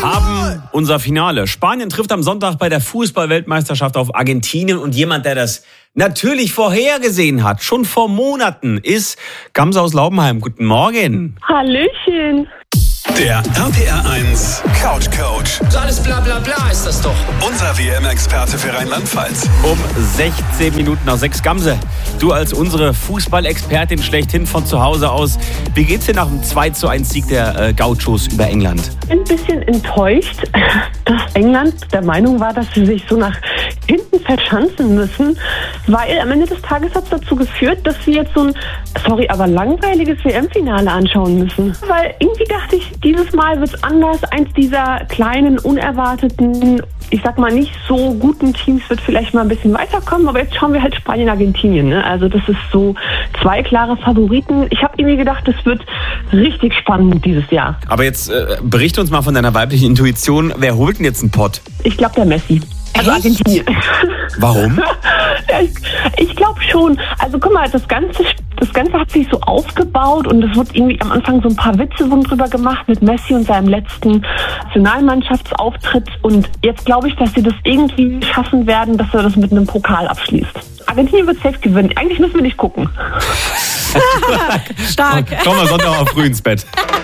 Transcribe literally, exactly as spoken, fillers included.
haben unser Finale. Spanien trifft am Sonntag bei der Fußball-Weltmeisterschaft auf Argentinien. Und jemand, der das natürlich vorhergesehen hat, schon vor Monaten, ist Gamse aus Laubenheim. Guten Morgen. Hallöchen. Der R T R eins Couch Coach. So alles bla bla bla ist das doch. Unser W M-Experte für Rheinland-Pfalz. Um sechzehn Minuten nach sechs. Gamse, du als unsere Fußballexpertin schlechthin von zu Hause aus. Wie geht's dir nach dem zwei zu eins Sieg der äh, Gauchos über England? Ein bisschen enttäuscht, dass England der Meinung war, dass sie sich so nach hinten verschanzen müssen, weil am Ende des Tages hat es dazu geführt, dass sie jetzt so ein, sorry, aber langweiliges W M-Finale anschauen müssen. Weil irgendwie dachte ich, dieses Mal wird es anders. Eins dieser kleinen, unerwarteten, ich sag mal nicht so guten Teams wird vielleicht mal ein bisschen weiterkommen, aber jetzt schauen wir halt Spanien, Argentinien. Ne? Also das ist so zwei klare Favoriten. Ich habe irgendwie gedacht, das wird richtig spannend dieses Jahr. Aber jetzt äh, berichte uns mal von deiner weiblichen Intuition. Wer holt denn jetzt einen Pott? Ich glaube, der Messi. Also Echt? Argentinien. Warum? Ja, ich ich glaube schon. Also guck mal, das Ganze, das Ganze hat sich so aufgebaut und es wird irgendwie am Anfang so ein paar Witze wurden drüber gemacht mit Messi und seinem letzten Nationalmannschaftsauftritt. Und jetzt glaube ich, dass sie das irgendwie schaffen werden, dass er das mit einem Pokal abschließt. Argentinien wird safe gewinnen. Eigentlich müssen wir nicht gucken. Stark. Komm mal Sonntag auch früh ins Bett.